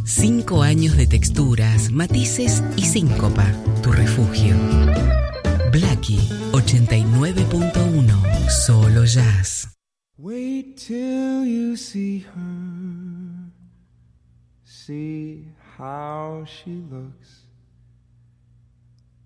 5 años de texturas, matices y síncopa. Tu refugio. Blackie 89.1. Solo jazz. Wait till you see her. See how she looks.